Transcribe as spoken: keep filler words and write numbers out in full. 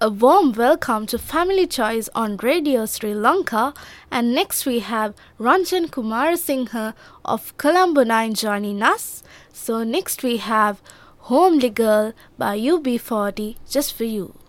A warm welcome to Family Choice on Radio Sri Lanka, and next we have Ranjan Kumar Singha of Colombo nine joining us. So next we have Homely Girl by U B forty just for you.